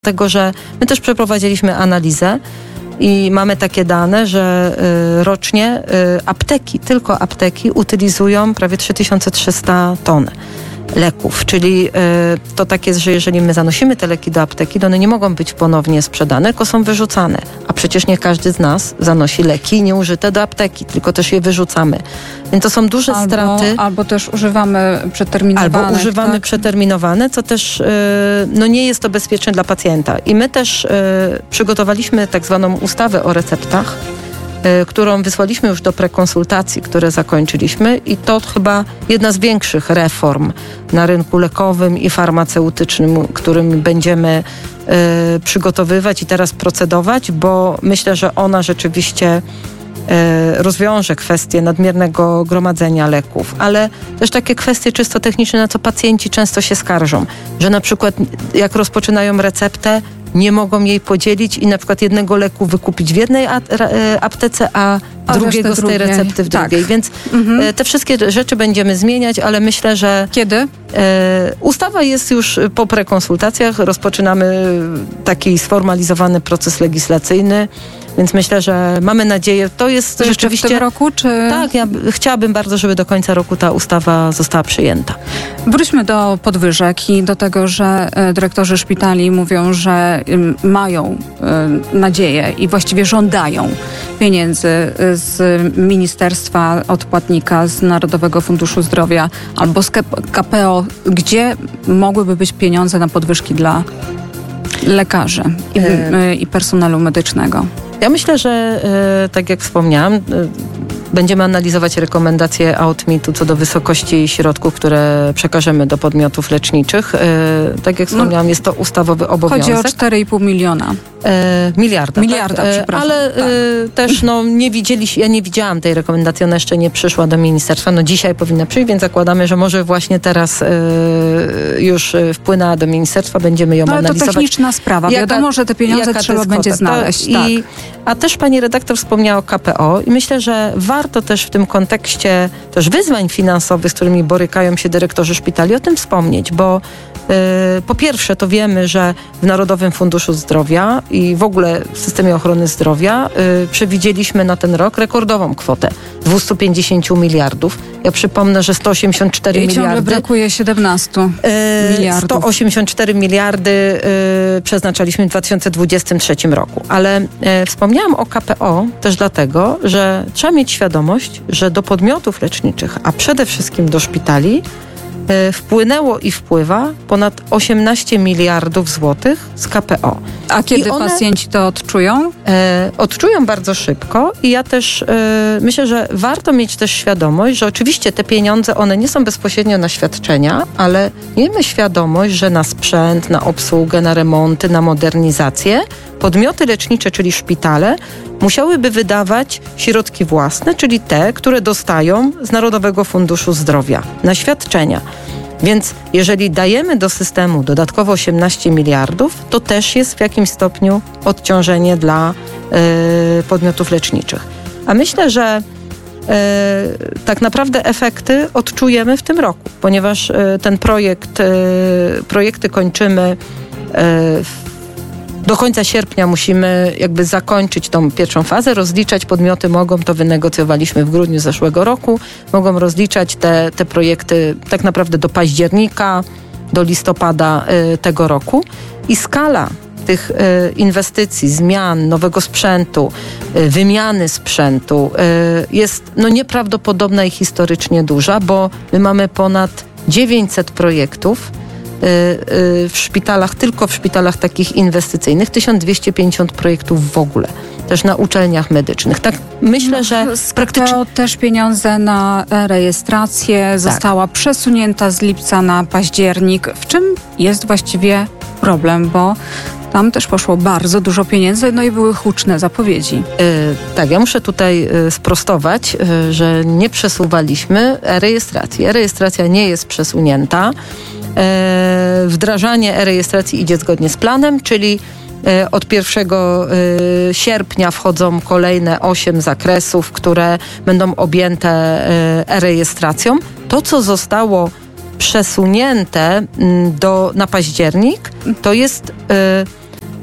Dlatego, że my też przeprowadziliśmy analizę i mamy takie dane, że rocznie tylko apteki utylizują prawie 3300 ton leków, czyli to tak jest, że jeżeli my zanosimy te leki do apteki, to one nie mogą być ponownie sprzedane, tylko są wyrzucane. A przecież nie każdy z nas zanosi leki nieużyte do apteki, tylko też je wyrzucamy. Więc to są duże straty. Albo też używamy przeterminowane. Przeterminowane, co też nie jest to bezpieczne dla pacjenta. I my też przygotowaliśmy tak zwaną ustawę o receptach, którą wysłaliśmy już do prekonsultacji, które zakończyliśmy i to chyba jedna z większych reform na rynku lekowym i farmaceutycznym, którym będziemy przygotowywać i teraz procedować, bo myślę, że ona rzeczywiście rozwiąże kwestię nadmiernego gromadzenia leków, ale też takie kwestie czysto techniczne, na co pacjenci często się skarżą, że na przykład jak rozpoczynają receptę, nie mogą jej podzielić i na przykład jednego leku wykupić w jednej aptece, a drugiego z tej recepty w drugiej. Więc te wszystkie rzeczy będziemy zmieniać, ale myślę, że... Kiedy? Ustawa jest już po prekonsultacjach. Rozpoczynamy taki sformalizowany proces legislacyjny, więc myślę, że mamy nadzieję. To jest to rzeczywiście... w tym roku, czy... Tak, ja chciałabym bardzo, żeby do końca roku ta ustawa została przyjęta. Wróćmy do podwyżek i do tego, że dyrektorzy szpitali mówią, że mają nadzieję i właściwie żądają pieniędzy z ministerstwa, od płatnika, z Narodowego Funduszu Zdrowia albo z KPO, gdzie mogłyby być pieniądze na podwyżki dla lekarzy i personelu medycznego. Ja myślę, że tak jak wspomniałam, będziemy analizować rekomendacje AOTMiT-u co do wysokości środków, które przekażemy do podmiotów leczniczych. Tak jak wspomniałam, jest to ustawowy obowiązek. Chodzi o 4,5 miliona. Miliarda, przepraszam. Ale też ja nie widziałam tej rekomendacji, ona jeszcze nie przyszła do ministerstwa. Dzisiaj powinna przyjść, więc zakładamy, że może właśnie teraz już wpłynęła do ministerstwa, będziemy ją analizować. Ale to techniczna sprawa. Wiadomo, że te pieniądze trzeba będzie znaleźć. A też pani redaktor wspomniała o KPO i myślę, że warto też w tym kontekście też wyzwań finansowych, z którymi borykają się dyrektorzy szpitali, o tym wspomnieć, bo po pierwsze to wiemy, że w Narodowym Funduszu Zdrowia i w ogóle w systemie ochrony zdrowia przewidzieliśmy na ten rok rekordową kwotę 250 miliardów. Ja przypomnę, że 184 miliardy. I ciągle brakuje 17 miliardów. 184 miliardy przeznaczaliśmy w 2023 roku. Ale wspomniałam o KPO też dlatego, że trzeba mieć świadomość, że do podmiotów leczniczych, a przede wszystkim do szpitali wpłynęło i wpływa ponad 18 miliardów złotych z KPO. A kiedy pacjenci to odczują? Odczują bardzo szybko i ja też myślę, że warto mieć też świadomość, że oczywiście te pieniądze, one nie są bezpośrednio na świadczenia, ale miejmy świadomość, że na sprzęt, na obsługę, na remonty, na modernizację podmioty lecznicze, czyli szpitale, musiałyby wydawać środki własne, czyli te, które dostają z Narodowego Funduszu Zdrowia na świadczenia. Więc jeżeli dajemy do systemu dodatkowo 18 miliardów, to też jest w jakimś stopniu odciążenie dla podmiotów leczniczych. A myślę, że tak naprawdę efekty odczujemy w tym roku, ponieważ ten projekty kończymy do końca sierpnia musimy jakby zakończyć tą pierwszą fazę, rozliczać. Podmioty mogą, to wynegocjowaliśmy w grudniu zeszłego roku, mogą rozliczać te projekty tak naprawdę do października, do listopada tego roku. I skala tych inwestycji, zmian, nowego sprzętu, wymiany sprzętu jest nieprawdopodobna i historycznie duża, bo my mamy ponad 900 projektów w szpitalach, tylko w szpitalach takich inwestycyjnych, 1250 projektów w ogóle, też na uczelniach medycznych. Tak myślę, że praktycznie... też pieniądze na rejestrację została przesunięta z lipca na październik. W czym jest właściwie problem, bo tam też poszło bardzo dużo pieniędzy, i były huczne zapowiedzi. Ja muszę tutaj sprostować, że nie przesuwaliśmy e-rejestracji. E-rejestracja nie jest przesunięta. Wdrażanie e-rejestracji idzie zgodnie z planem, czyli od 1 sierpnia wchodzą kolejne 8 zakresów, które będą objęte e-rejestracją. To, co zostało przesunięte na październik, to jest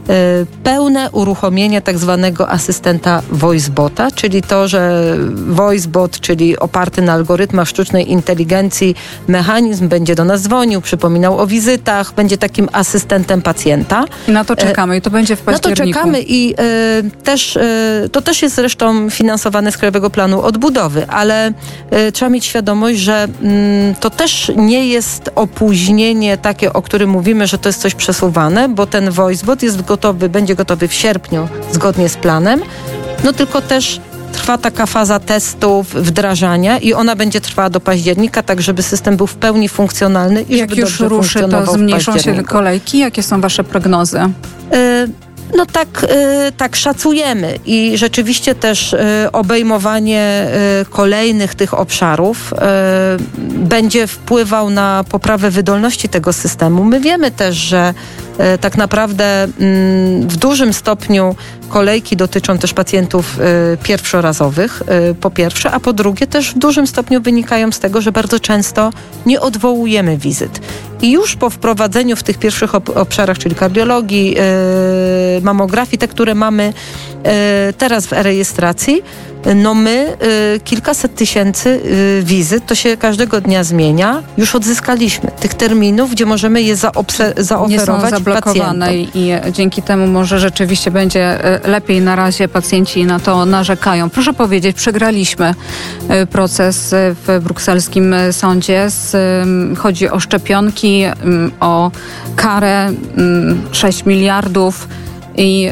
pełne uruchomienie tak zwanego asystenta VoiceBota, czyli to, że VoiceBot, czyli oparty na algorytmach sztucznej inteligencji mechanizm będzie do nas dzwonił, przypominał o wizytach, będzie takim asystentem pacjenta. I na to czekamy i to będzie w październiku. Na to czekamy i to też jest zresztą finansowane z Krajowego Planu Odbudowy, ale trzeba mieć świadomość, że to też nie jest opóźnienie takie, o którym mówimy, że to jest coś przesuwane, bo ten VoiceBot jest będzie gotowy w sierpniu zgodnie z planem, no tylko też trwa taka faza testów, wdrażania i ona będzie trwała do października, tak żeby system był w pełni funkcjonalny i żeby już ruszy, to zmniejszą się kolejki? Jakie są wasze prognozy? No tak szacujemy i rzeczywiście też obejmowanie kolejnych tych obszarów będzie wpływał na poprawę wydolności tego systemu. My wiemy też, że tak naprawdę w dużym stopniu kolejki dotyczą też pacjentów pierwszorazowych, po pierwsze, a po drugie też w dużym stopniu wynikają z tego, że bardzo często nie odwołujemy wizyt. I już po wprowadzeniu w tych pierwszych obszarach, czyli kardiologii, mamografii, te, które mamy teraz w e-rejestracji, no my kilkaset tysięcy wizyt, to się każdego dnia zmienia, już odzyskaliśmy tych terminów, gdzie możemy je zaoferować nie są zablokowane pacjentom. I dzięki temu może rzeczywiście będzie lepiej. Na razie pacjenci na to narzekają. Proszę powiedzieć, przegraliśmy proces w brukselskim sądzie. Chodzi o szczepionki, o karę 6 miliardów i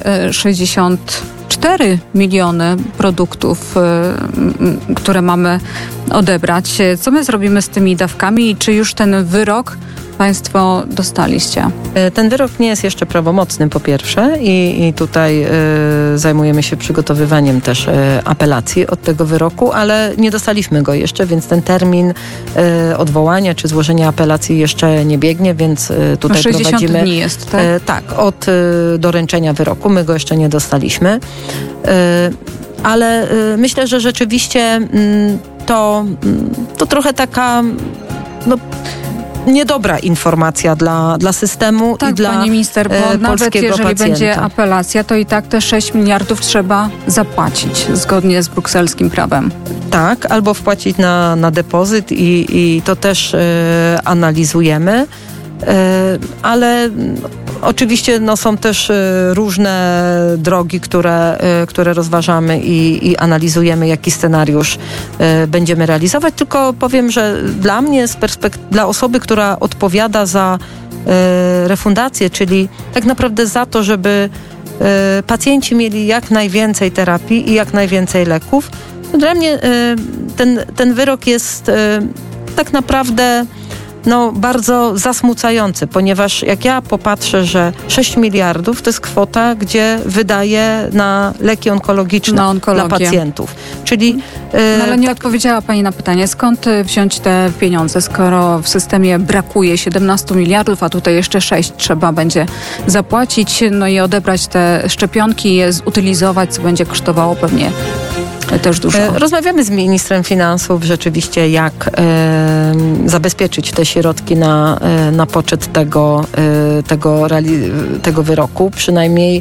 64 miliony produktów, które mamy odebrać. Co my zrobimy z tymi dawkami i czy już ten wyrok państwo dostaliście? Ten wyrok nie jest jeszcze prawomocny, po pierwsze, i tutaj zajmujemy się przygotowywaniem też apelacji od tego wyroku, ale nie dostaliśmy go jeszcze, więc ten termin odwołania czy złożenia apelacji jeszcze nie biegnie, więc tutaj 60 prowadzimy... dni jest, tak? Tak, od doręczenia wyroku. My go jeszcze nie dostaliśmy. Ale myślę, że rzeczywiście to trochę taka... niedobra informacja dla systemu tak, i dla pani minister, bo nawet jeżeli pacjenta. będzie apelacja, to i tak te 6 miliardów trzeba zapłacić zgodnie z brukselskim prawem. Tak, albo wpłacić na depozyt i to też analizujemy. Ale oczywiście są też różne drogi, które rozważamy i analizujemy, jaki scenariusz będziemy realizować. Tylko powiem, że dla mnie, dla osoby, która odpowiada za refundację, czyli tak naprawdę za to, żeby pacjenci mieli jak najwięcej terapii i jak najwięcej leków, to dla mnie ten wyrok jest tak naprawdę bardzo zasmucający, ponieważ jak ja popatrzę, że 6 miliardów to jest kwota, gdzie wydaje na leki onkologiczne dla pacjentów. Czyli, ale nie odpowiedziała pani na pytanie, skąd wziąć te pieniądze, skoro w systemie brakuje 17 miliardów, a tutaj jeszcze 6 trzeba będzie zapłacić, i odebrać te szczepionki, je zutylizować, co będzie kosztowało pewnie też dużo. Rozmawiamy z ministrem finansów rzeczywiście, jak zabezpieczyć te środki na poczet tego wyroku, przynajmniej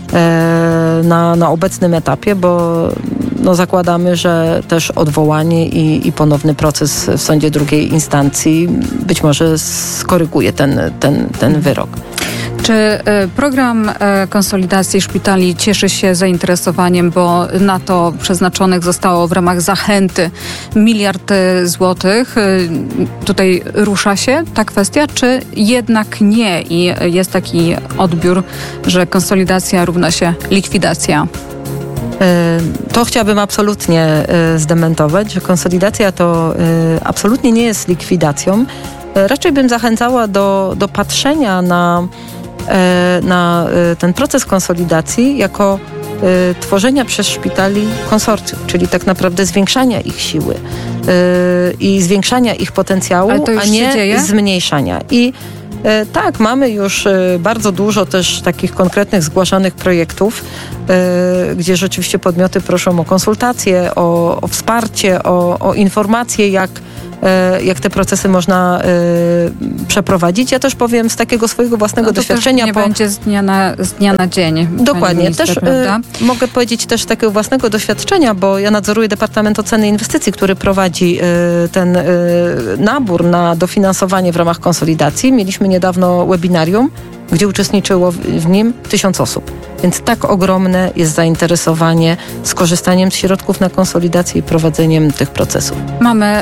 na obecnym etapie, bo zakładamy, że też odwołanie i ponowny proces w sądzie drugiej instancji być może skoryguje ten wyrok. Czy program konsolidacji szpitali cieszy się zainteresowaniem, bo na to przeznaczonych zostało w ramach zachęty 1 miliard złotych? Tutaj rusza się ta kwestia, czy jednak nie i jest taki odbiór, że konsolidacja równa się likwidacja? To chciałabym absolutnie zdementować, że konsolidacja to absolutnie nie jest likwidacją. Raczej bym zachęcała do patrzenia na ten proces konsolidacji jako tworzenia przez szpitali konsorcjum, czyli tak naprawdę zwiększania ich siły i zwiększania ich potencjału, a nie zmniejszania. I tak, mamy już bardzo dużo też takich konkretnych zgłaszanych projektów, gdzie rzeczywiście podmioty proszą o konsultacje, o wsparcie, o informacje, jak te procesy można przeprowadzić. Ja też powiem z takiego swojego własnego doświadczenia. Nie będzie z dnia na dzień. Dokładnie. Minister, też mogę powiedzieć też z takiego własnego doświadczenia, bo ja nadzoruję Departament Oceny Inwestycji, który prowadzi ten nabór na dofinansowanie w ramach konsolidacji. Mieliśmy niedawno webinarium, gdzie uczestniczyło w nim 1000 osób. Więc tak ogromne jest zainteresowanie skorzystaniem z środków na konsolidację i prowadzeniem tych procesów. Mamy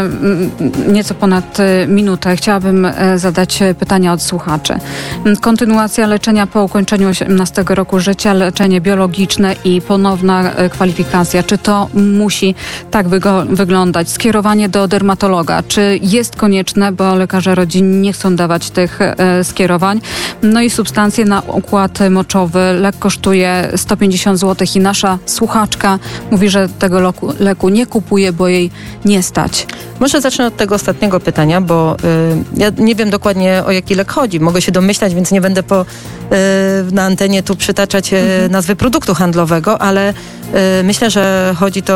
nieco ponad minutę. Chciałabym zadać pytania od słuchaczy. Kontynuacja leczenia po ukończeniu 18 roku życia, leczenie biologiczne i ponowna kwalifikacja. Czy to musi tak wyglądać? Skierowanie do dermatologa. Czy jest konieczne, bo lekarze rodzinni nie chcą dawać tych skierowań? No i substancje na układ moczowy. Lek kosztuje 150 zł i nasza słuchaczka mówi, że tego leku nie kupuje, bo jej nie stać. Może zacznę od tego ostatniego pytania, bo ja nie wiem dokładnie, o jaki lek chodzi. Mogę się domyślać, więc nie będę na antenie tu przytaczać nazwy produktu handlowego, ale myślę, że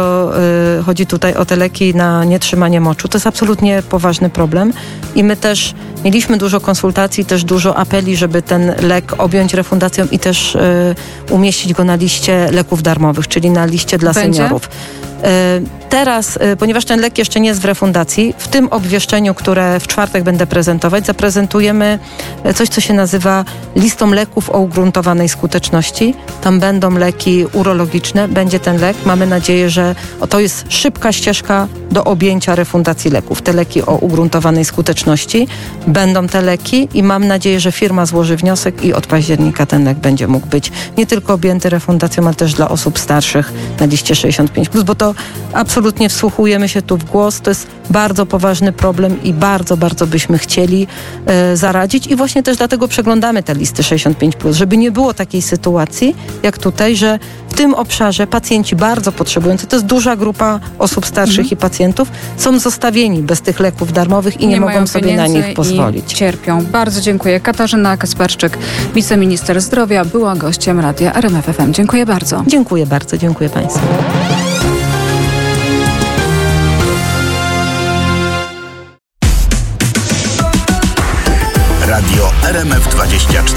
chodzi tutaj o te leki na nietrzymanie moczu. To jest absolutnie poważny problem i my też mieliśmy dużo konsultacji, też dużo apeli, żeby ten lek objąć refundacją i też umieścić go na liście leków darmowych, czyli na liście dla seniorów. Teraz, ponieważ ten lek jeszcze nie jest w refundacji, w tym obwieszczeniu, które w czwartek będę prezentować, zaprezentujemy coś, co się nazywa listą leków o ugruntowanej skuteczności. Tam będą leki urologiczne, będzie ten lek. Mamy nadzieję, że to jest szybka ścieżka do objęcia refundacji leków. Te leki o ugruntowanej skuteczności. Będą te leki i mam nadzieję, że firma złoży wniosek i od października ten lek będzie mógł być nie tylko objęty refundacją, ale też dla osób starszych na liście 65+, bo to absolutnie wsłuchujemy się tu w głos. To jest bardzo poważny problem i bardzo, bardzo byśmy chcieli zaradzić i właśnie też dlatego przeglądamy te listy 65+, żeby nie było takiej sytuacji jak tutaj, że w tym obszarze pacjenci bardzo potrzebujący, to jest duża grupa osób starszych i pacjentów, są zostawieni bez tych leków darmowych i nie mogą sobie na nich pozwolić. I cierpią. Bardzo dziękuję. Katarzyna Kasperczyk, wiceminister zdrowia, była gościem Radia RMF FM. Dziękuję bardzo. Dziękuję bardzo. Dziękuję Państwu. Radio RMF 24.